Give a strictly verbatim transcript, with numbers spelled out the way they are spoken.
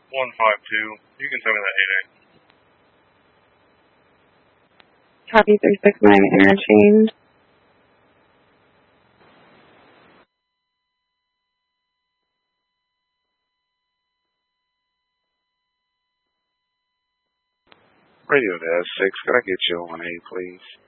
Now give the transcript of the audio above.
one five two. You can tell me that eight eight. Copy three six nine interchange. Radio Dash six, could I get you on A, please?